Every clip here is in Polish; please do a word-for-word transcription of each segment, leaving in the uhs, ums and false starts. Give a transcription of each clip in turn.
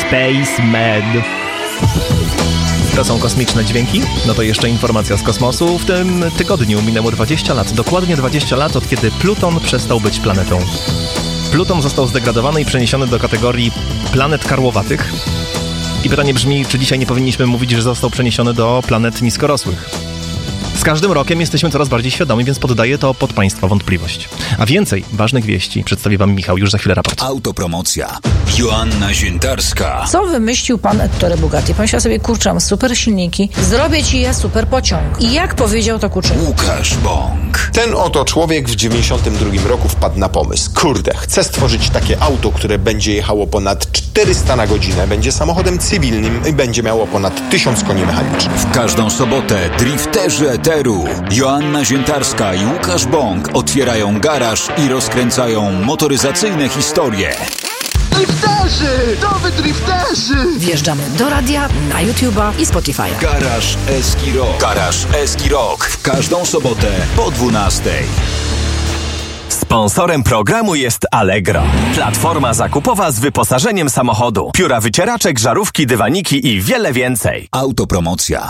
Spaceman. To są kosmiczne dźwięki? No to jeszcze informacja z kosmosu. W tym tygodniu minęło dwadzieścia lat, dokładnie dwadzieścia lat, od kiedy Pluton przestał być planetą. Pluton został zdegradowany i przeniesiony do kategorii planet karłowatych. I pytanie brzmi, czy dzisiaj nie powinniśmy mówić, że został przeniesiony do planet niskorosłych? Z każdym rokiem jesteśmy coraz bardziej świadomi, więc poddaję to pod Państwa wątpliwość. A więcej ważnych wieści przedstawi Wam Michał już za chwilę raport. Autopromocja. Joanna Ziętarska. Co wymyślił pan Ettore Bugatti? Pomyślał sobie, kurczę, mam super silniki, zrobię ci ja super pociąg. I jak powiedział to Kuczyk? Łukasz Bąk. Ten oto człowiek w dziewięćdziesiątym drugim roku wpadł na pomysł. Kurde, chcę stworzyć takie auto, które będzie jechało ponad czterysta na godzinę, będzie samochodem cywilnym i będzie miało ponad tysiąc koni mechanicznych. W każdą sobotę drifterzy eteru Joanna Ziętarska i Łukasz Bąk otwierają garaż i rozkręcają motoryzacyjne historie. Drifterzy! Nowy drifterzy! Wjeżdżamy do radia, na YouTube'a i Spotify'a. Garaż Eski Rock. Garaż Eski Rock. W każdą sobotę po dwunastej. Sponsorem programu jest Allegro. Platforma zakupowa z wyposażeniem samochodu. Pióra wycieraczek, żarówki, dywaniki i wiele więcej. Autopromocja.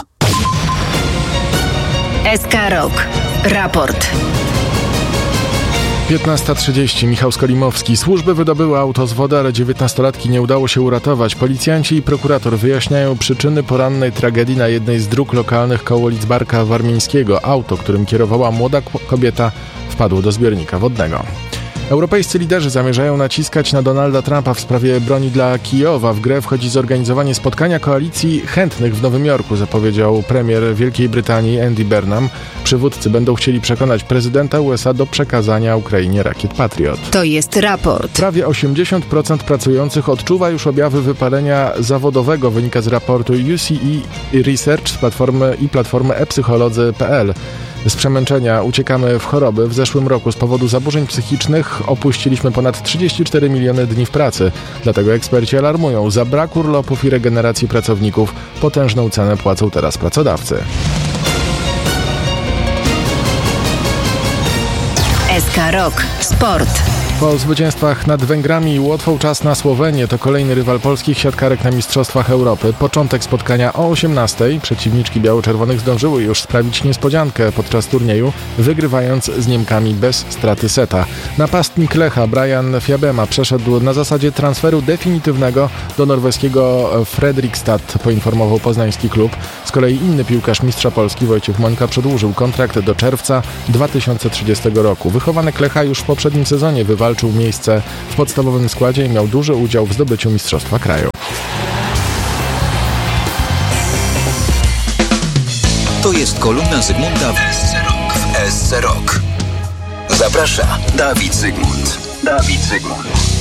S K Rock. Raport. piętnasta trzydzieści. Michał Skolimowski. Służby wydobyły auto z wody, ale dziewiętnastolatki nie udało się uratować. Policjanci i prokurator wyjaśniają przyczyny porannej tragedii na jednej z dróg lokalnych koło Lidzbarka Warmińskiego. Auto, którym kierowała młoda kobieta, wpadło do zbiornika wodnego. Europejscy liderzy zamierzają naciskać na Donalda Trumpa w sprawie broni dla Kijowa. W grę wchodzi zorganizowanie spotkania koalicji chętnych w Nowym Jorku, zapowiedział premier Wielkiej Brytanii Andy Burnham. Przywódcy będą chcieli przekonać prezydenta U S A do przekazania Ukrainie rakiet Patriot. To jest raport. Prawie osiemdziesiąt procent pracujących odczuwa już objawy wypalenia zawodowego, wynika z raportu U C E Research z platformy i platformy e psycholodzy kropka p l. Z przemęczenia uciekamy w choroby. W zeszłym roku z powodu zaburzeń psychicznych opuściliśmy ponad trzydzieści cztery miliony dni w pracy. Dlatego eksperci alarmują. Za brak urlopów i regeneracji pracowników potężną cenę płacą teraz pracodawcy. S K Rock. Sport. Po zwycięstwach nad Węgrami i Łotwą czas na Słowenię. To kolejny rywal polskich siatkarek na Mistrzostwach Europy. Początek spotkania o osiemnastej. Przeciwniczki biało-czerwonych zdążyły już sprawić niespodziankę podczas turnieju, wygrywając z Niemkami bez straty seta. Napastnik Lecha Brian Fiabema przeszedł na zasadzie transferu definitywnego do norweskiego Fredrikstad, poinformował poznański klub. Z kolei inny piłkarz mistrza Polski Wojciech Mońka przedłużył kontrakt do czerwca dwa tysiące trzydziestego roku. Wychowanek Lecha już w poprzednim sezonie wywalczył Walczył miejsce w podstawowym składzie i miał duży udział w zdobyciu Mistrzostwa Kraju. To jest kolumna Zygmunta w S C Rock. W S C Rock. Zaprasza Dawid Zygmunt. Dawid Zygmunt.